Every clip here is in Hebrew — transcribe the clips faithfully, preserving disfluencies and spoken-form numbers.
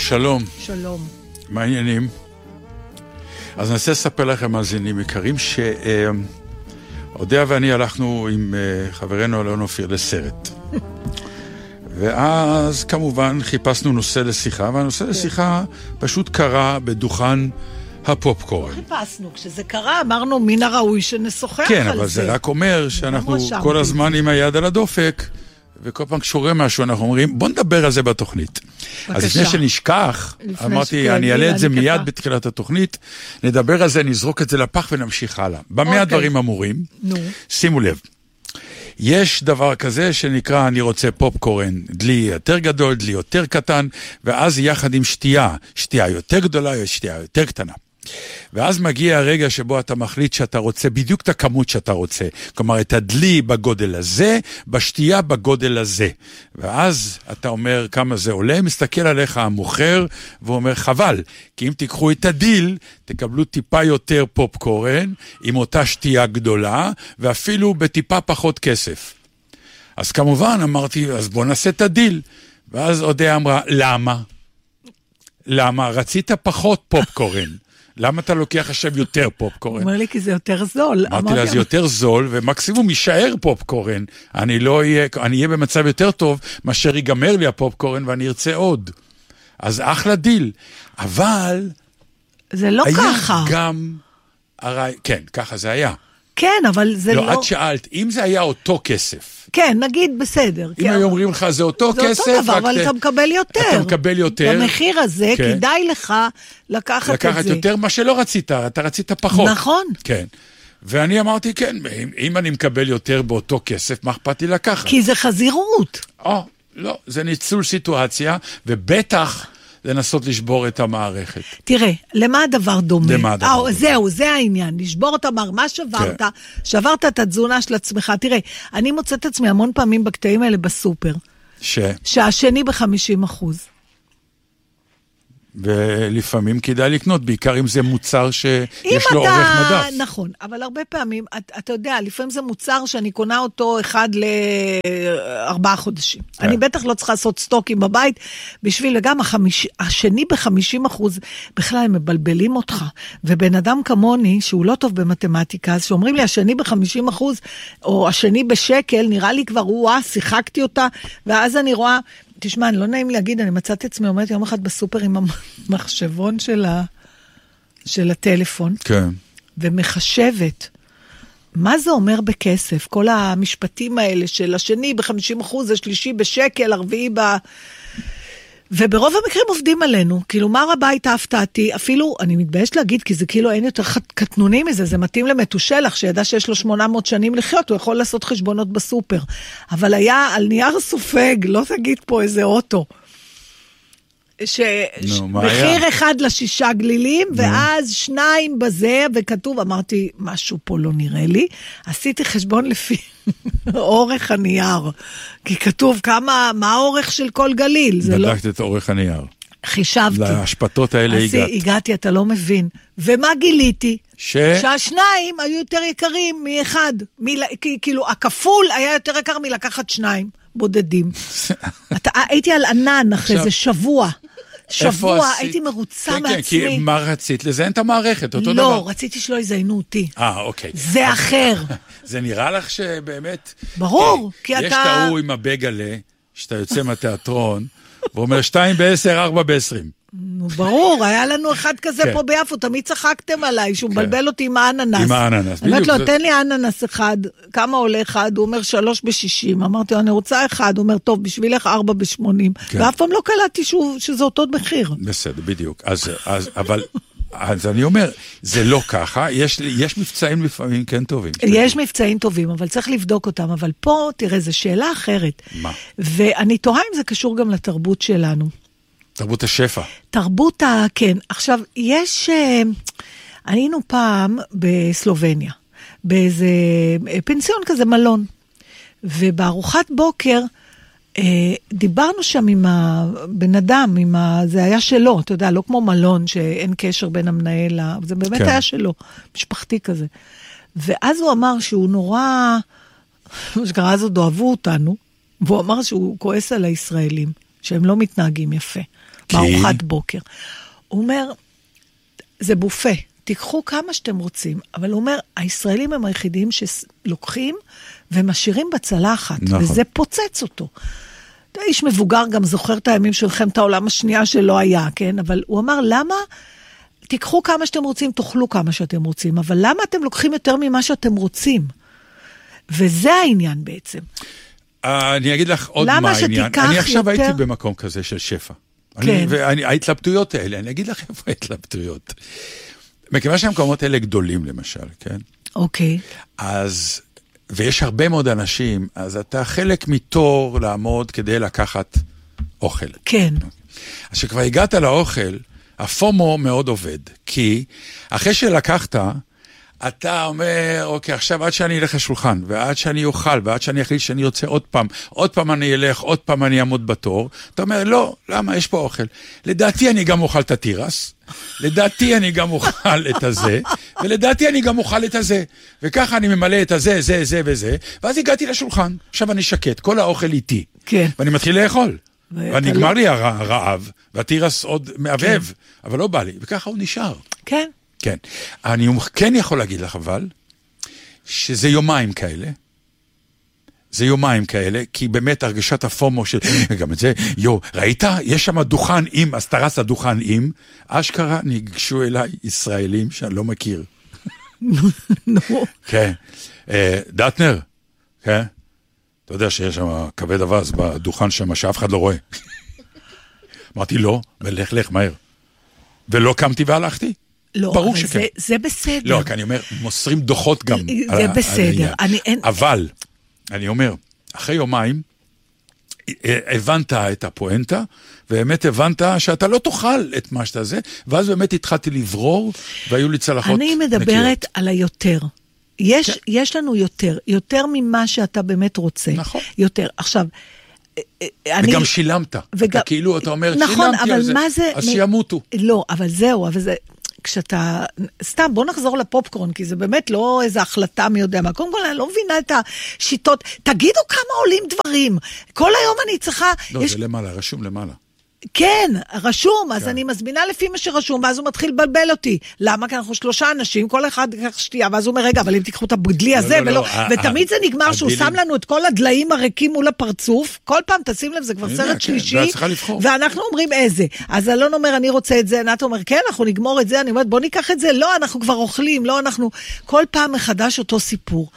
שלום. שלום. מה העניינים? אז אני רוצה לספר לכם מאזינים יקרים שאודיה ואני הלכנו עם חברנו אלון אופיר לסרט. ואז כמובן חיפשנו נושא לשיחה, והנושא לשיחה פשוט קרה בדוכן הפופקורן. חיפשנו, כשזה קרה אמרנו מן הראוי שנשוחח על זה. כן, אבל זה רק אומר שאנחנו כל הזמן עם היד על הדופק, וכל פעם כשורה משהו אנחנו אומרים, בוא נדבר על זה בתוכנית. אז לפני שנשכח, אמרתי, אני אעלה את זה מיד בתחילת התוכנית, נדבר על זה, נזרוק את זה לפח ונמשיך הלאה. במה הדברים אמורים? שימו לב. יש דבר כזה שנקרא, אני רוצה פופקורן, דלי יותר גדול, דלי יותר קטן, ואז יחד עם שתייה, שתייה יותר גדולה, שתייה יותר קטנה. ואז מגיע הרגע שבו אתה מחליט שאתה רוצה בדיוק את הכמות שאתה רוצה. כלומר, את הדלי בגודל הזה, בשתייה בגודל הזה. ואז אתה אומר כמה זה עולה, מסתכל עליך המוכר, ואומר חבל, כי אם תיקחו את הדיל, תקבלו טיפה יותר פופקורן, עם אותה שתייה גדולה, ואפילו בטיפה פחות כסף. אז כמובן אמרתי, אז בוא נעשה את הדיל. ואז אודיה אמרה, למה? למה? רצית פחות פופקורן. למה אתה לוקח עכשיו יותר פופקורן? אומר לי, כי זה יותר זול. אמרתי לה, זה יותר זול, ומקסימום יישאר פופקורן. אני לא אהיה, אני אהיה במצב יותר טוב, מאשר ייגמר לי הפופקורן, ואני ארצה עוד. אז אחלה דיל. אבל... זה לא ככה. גם... הרי... כן, ככה זה היה. כן, אבל זה לא... לא, את שאלת, אם זה היה אותו כסף... כן, נגיד בסדר. אם היו אומרים לך, זה אותו כסף... זה אותו דבר, אבל אתה מקבל יותר. אתה מקבל יותר. במחיר הזה, כדאי לך לקחת את זה. לקחת יותר מה שלא רצית, אתה רצית פחות. נכון. כן. ואני אמרתי, כן, אם אני מקבל יותר באותו כסף, מה אכפת לי לקחת? כי זה חזירות. או, לא, זה ניצול סיטואציה, ובטח... לנסות לשבור את המערכת. תראה, למה הדבר דומה? למה הדבר דומה? זהו, זה העניין, לשבור את המערכת, מה שברת? שברת את התזונה של עצמך. תראה, אני מוצאת עצמי המון פעמים בקטעים האלה בסופר. ש? שהשני ב-חמישים אחוז. ולפעמים כדאי לקנות, בעיקר אם זה מוצר שיש לו אורך מדף. נכון, אבל הרבה פעמים, אתה, אתה יודע, לפעמים זה מוצר שאני קונה אותו אחד לארבעה חודשים. כן. אני בטח לא צריכה לעשות סטוקים בבית, בשביל וגם החמיש, השני ב-חמישים אחוז, בכלל הם מבלבלים אותך. ובן אדם כמוני, שהוא לא טוב במתמטיקה, אז שאומרים לי, השני ב-חמישים אחוז, או השני בשקל, נראה לי כבר, וואה, שיחקתי אותה, ואז אני רואה... תשמע, לא נעים להגיד, אני מצאתי עצמי, אומרת יום אחד בסופר עם המחשבון של, ה... של הטלפון, כן. ומחשבת, מה זה אומר בכסף? כל המשפטים האלה של השני ב-חמישים אחוז, השלישי בשקל, הרביעי ב... וברוב המקרים עובדים עלינו, כאילו מה רבה הייתה הפתעתי, אפילו, אני מתביישת להגיד, כי זה כאילו אין יותר קטנוני מזה, זה מתאים למתושלח, שידע שיש לו שמונה מאות שנים לחיות, הוא יכול לעשות חשבונות בסופר, אבל היה על נייר סופג, לא תגיד פה איזה אוטו, שמחיר אחד לשישה גלילים, ואז שניים בזה, וכתוב, אמרתי, משהו פה לא נראה לי, עשיתי חשבון לפי אורך הנייר, כי כתוב כמה, מה האורך של כל גליל? בדקת את אורך הנייר. חישבתי. להשפטות האלה הגעת. הגעתי, אתה לא מבין. ומה גיליתי? ש... שהשניים היו יותר יקרים מאחד. כאילו, הכפול היה יותר יקר מלקחת שניים בודדים. הייתי על ענן אחרי זה שבוע. שבוע, הייתי מרוצה מעצמי. כי מה רצית? לזיין את המערכת, אותו דבר. לא, רציתי שלא יזיינו אותי. אה, אוקיי. זה אחר. זה נראה לך שבאמת... ברור, כי אתה... יש את ההוא עם הבגלה, שאתה יוצא מהתיאטרון, ואומר שתיים בעשר, ארבע בעשרים. נו, ברור, היה לנו אחד כזה פה ביפו, תמיד צחקתם עליי, שהוא מבלבל אותי עם האננס. עם האננס, בדיוק. אמרת לו, תן לי האננס אחד, כמה עולה אחד? הוא אומר שלוש בשישים. אמרתי לו, אני רוצה אחד. הוא אומר, טוב, בשבילך ארבע בשמונים. ואף פעם לא קלטתי שזה אותו מחיר. בסדר, בדיוק. אז, אבל... אז אני אומר, זה לא ככה, יש, יש מבצעים לפעמים כן טובים. יש מבצעים טובים, אבל צריך לבדוק אותם, אבל פה, תראה, זו שאלה אחרת. מה? ואני תוהה אם זה קשור גם לתרבות שלנו. תרבות השפע. תרבות ה... כן. עכשיו, יש... היינו פעם בסלובניה, באיזה פנסיון כזה מלון, ובארוחת בוקר, דיברנו שם עם הבן אדם, עם ה... זה היה שלו, אתה יודע, לא כמו מלון, שאין קשר בין המנהל, זה באמת כן. היה שלו, משפחתי כזה. ואז הוא אמר שהוא נורא, מה שקרה, אז עוד אוהבו אותנו, והוא אמר שהוא כועס על הישראלים. שהם לא מתנהגים יפה, כי... בארוחת בוקר. הוא אומר, זה בופה, תיקחו כמה שאתם רוצים, אבל הוא אומר, הישראלים הם היחידים שלוקחים ומשאירים בצלחת, נכון. וזה פוצץ אותו. איש מבוגר גם זוכר את הימים של מלחמת העולם השנייה שלא היה, כן? אבל הוא אמר, למה תיקחו כמה שאתם רוצים, תאכלו כמה שאתם רוצים, אבל למה אתם לוקחים יותר ממה שאתם רוצים? וזה העניין בעצם. אני אגיד לך עוד מה העניין. אני עכשיו הייתי במקום כזה של שפע. כן. וההתלבטויות האלה, אני אגיד לך איפה ההתלבטויות. מכיוון שהמקומות האלה גדולים למשל, כן? אוקיי. אז, ויש הרבה מאוד אנשים, אז אתה חלק מתור לעמוד כדי לקחת אוכל. כן. אז שכבר הגעת לאוכל, הפומו מאוד עובד, כי אחרי שלקחת, אתה אומר, אוקיי, עכשיו עד שאני אלך לשולחן, ועד שאני אוכל, ועד שאני אחליט שאני יוצא עוד פעם, עוד פעם אני אלך, עוד פעם אני אעמוד בתור, אתה אומר, לא, למה? יש פה אוכל. לדעתי אני גם אוכל את הטירס, לדעתי אני גם אוכל את הזה, ולדעתי אני גם אוכל את הזה, וככה אני ממלא את הזה, זה, זה וזה, ואז הגעתי לשולחן, עכשיו אני שקט, כל האוכל איתי, כן. ואני מתחיל לאכול, ואני נגמר לי הרעב, והטירס עוד מעבב, כן. אבל לא בא לי, וככה הוא נשאר. כן. כן. אני כן יכול להגיד לך אבל, שזה יומיים כאלה, זה יומיים כאלה, כי באמת הרגשת הפומו של, גם את זה, יו, ראית? יש שם דוכן עם, אז תרס הדוכן עם, אשכרה ניגשו אליי ישראלים שאני לא מכיר. נו. כן. דטנר, כן? אתה יודע שיש שם כבד אבז בדוכן שם, שאף אחד לא רואה. אמרתי לא, ולך לך מהר. ולא קמתי והלכתי. לא, ברור אבל שכן. זה, זה בסדר. לא, כי אני אומר, מוסרים דוחות גם. זה על, בסדר. על אני, אין... אבל, אני אומר, אחרי יומיים, הבנת את הפואנטה, ובאמת הבנת שאתה לא תאכל את מה שאתה זה, ואז באמת התחלתי לברור, והיו לי צלחות נקיות. אני מדברת נקיות. על היותר. יש, כן. יש לנו יותר, יותר ממה שאתה באמת רוצה. נכון. יותר. עכשיו, אני... וגם שילמת. וגם... אתה כאילו, אתה אומר, נכון, שילמתי על זה, זה... אז שימותו. לא, אבל זהו, אבל זה... כשאתה, סתם, בוא נחזור לפופקורן, כי זה באמת לא איזו החלטה מי יודע מה. קודם כל, אני לא מבינה את השיטות. תגידו כמה עולים דברים. כל היום אני צריכה... לא, יש... זה למעלה, רשום למעלה. כן, רשום, אז כן. אני מזמינה לפי מה שרשום, ואז הוא מתחיל לבלבל אותי. למה? כי אנחנו שלושה אנשים, כל אחד כך שתייה, ואז הוא אומר, רגע, אבל אם תיקחו את הבדלי הזה, ולא... ותמיד זה נגמר שהוא שם לנו את כל הדליים הריקים מול הפרצוף, כל פעם, תשים לב, זה כבר סרט שלישי, ואנחנו אומרים איזה. אז אלון אומר, אני רוצה את זה, נת אומר, כן, אנחנו נגמור את זה, אני אומרת, בוא ניקח את זה, לא, אנחנו כבר אוכלים, לא, אנחנו... כל פעם מחדש אותו סיפור.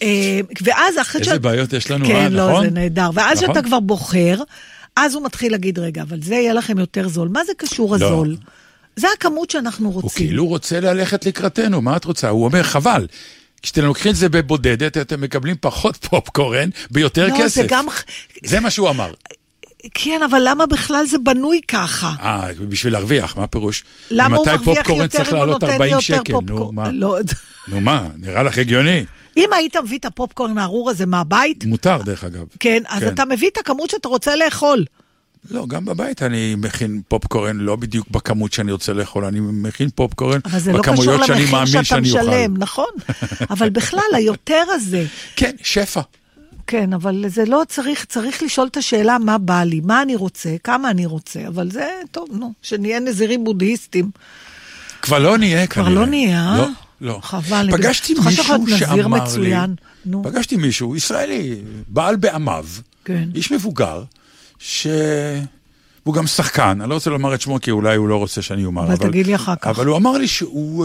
ואז אחרי איזה בעיות יש לנו, כן, לא, זה נהדר. ואז שאתה כבר בוחר, אז הוא מתחיל להגיד, רגע, אבל זה יהיה לכם יותר זול. מה זה קשור הזול? לא. זה הכמות שאנחנו רוצים. הוא כאילו רוצה ללכת לקראתנו, מה את רוצה? הוא אומר, חבל. כשאתם לוקחים את זה בבודדת, אתם מקבלים פחות פופקורן, ביותר לא, כסף. זה גם... זה מה שהוא אמר. כן, אבל למה בכלל זה בנוי ככה? אה, בשביל להרוויח, מה הפירוש? למה הוא מרוויח יותר צריך לעלות ארבעים שקל? נו, מה? לא... נו, מה? נראה לך הגיוני. אם היית מביא את הפופקורן הארור הזה מהבית... מותר, דרך אגב. כן, אז אתה מביא את הכמות שאתה רוצה לאכול. לא, גם בבית אני מכין פופקורן, לא בדיוק בכמות שאני רוצה לאכול, אני מכין פופקורן בכמויות שאני מאמין שאני אוכל. משלם, נכון? אבל בכלל, היותר הזה... כן, שפע. כן, אבל זה לא צריך, צריך לשאול את השאלה מה בא לי, מה אני רוצה, כמה אני רוצה, אבל זה טוב, נו, שנהיה נזירים בודהיסטים. כבר לא נהיה, כבר לא נהיה, לא. לא. חבל. פגשתי מישהו שאמר מצוין. לי, נו. פגשתי מישהו, ישראלי, בעל בעמיו, כן. איש מבוגר, ש... הוא גם שחקן, אני לא רוצה לומר את שמו, כי אולי הוא לא רוצה שאני אומר. אבל, אבל תגיד לי אחר כך. אבל הוא אמר לי שהוא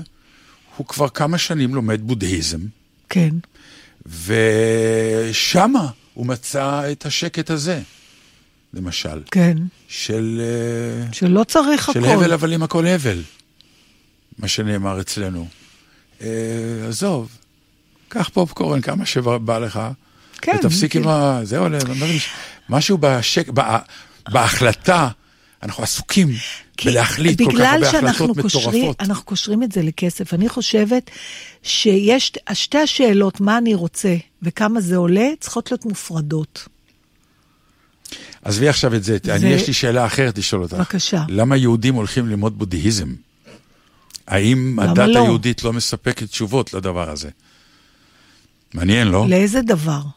הוא כבר כמה שנים לומד בודהיזם. כן. ושמה הוא מצא את השקט הזה, למשל. כן. של... שלא צריך של הכל. הבל, אבל עם הכל הבל. מה שנאמר אצלנו. אה, עזוב, קח פופקורן כמה שבא לך, כן, ותפסיק כן. עם ה... זה עולה, משהו בשק... בה... בהחלטה, אנחנו עסוקים בלהחליט כל כך הרבה החלטות מטורפות. אנחנו קושרים את זה לכסף. אני חושבת שיש שתי השאלות, מה אני רוצה וכמה זה עולה, צריכות להיות מופרדות. עזבי עכשיו את זה, זה... אני יש לי שאלה אחרת לשאול אותך. בבקשה. למה יהודים הולכים ללמוד בודהיזם? האם הדת לא? היהודית לא מספקת תשובות לדבר הזה? מעניין, לא? לאיזה דבר?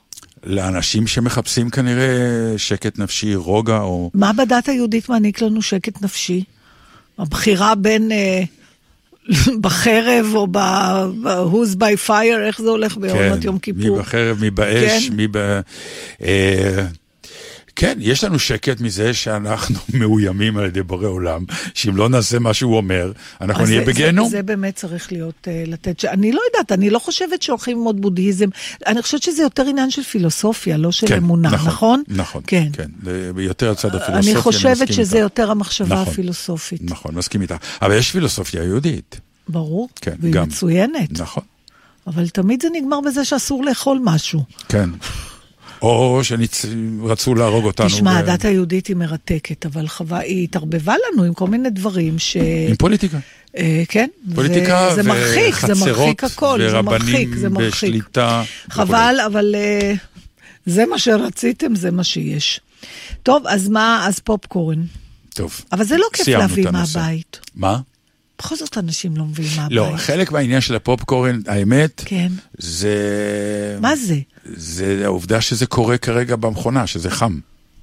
לאנשים שמחפשים כנראה שקט נפשי, רוגע או... מה בדת היהודית מעניק לנו שקט נפשי? הבחירה בין אה, בחרב או ב-who's by fire, איך זה הולך ביום יום כיפור? מי בחרב, מי באש, מי ב... אה, כן, יש לנו שקט מזה שאנחנו מאוימים על ידי בורא עולם, שאם לא נעשה מה שהוא אומר, אנחנו נהיה בגיהנום. זה באמת צריך להיות, לתת, אני לא יודעת, אני לא חושבת שהולכים ללמוד בודהיזם, אני חושבת שזה יותר עניין של פילוסופיה, לא של אמונה, נכון? נכון, כן. יותר הצד הפילוסופיה. אני חושבת שזה יותר המחשבה הפילוסופית. נכון, מסכים איתה. אבל יש פילוסופיה יהודית. ברור, והיא מצוינת. נכון. אבל תמיד זה נגמר בזה שאסור לאכול משהו. כן. או שרצו להרוג אותנו. תשמע, הדת היהודית היא מרתקת, אבל חווה, היא התערבבה לנו עם כל מיני דברים ש... עם פוליטיקה. כן. פוליטיקה זה מרחיק, זה מרחיק הכל, זה מרחיק, זה מרחיק. בשליטה. חבל, אבל זה מה שרציתם, זה מה שיש. טוב, אז מה, אז פופקורן. טוב. אבל זה לא כיף להביא מהבית. מה? בכל זאת אנשים לא מביאים מהבית. לא, חלק מהעניין של הפופקורן, האמת, כן. זה... מה זה? זה העובדה שזה קורה כרגע במכונה, שזה חם.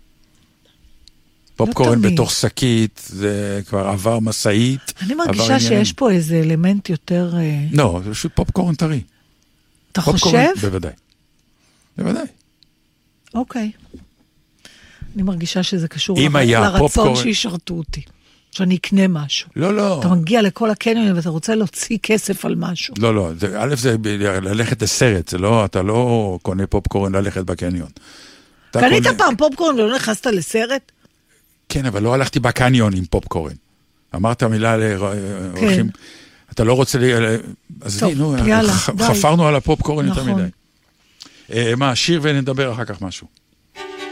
פופקורן בתוך שקית, זה כבר עבר מסעית. אני מרגישה שיש פה איזה אלמנט יותר... לא, זה פשוט פופקורן טרי. אתה חושב? בוודאי. בוודאי. אוקיי. אני מרגישה שזה קשור לרצון שישרתו אותי. שאני אקנה משהו. לא, לא. אתה מגיע לכל הקניונים ואתה רוצה להוציא כסף על משהו. לא, לא. א' זה ללכת לסרט, זה לא, אתה לא קונה פופקורן ללכת בקניון. קנית פעם פופקורן ולא נכנסת לסרט? כן, אבל לא הלכתי בקניון עם פופקורן. אמרת מילה לאורחים, אתה לא רוצה... אז נו, חפרנו על הפופקורן יותר מדי. מה, שיר ונדבר אחר כך משהו.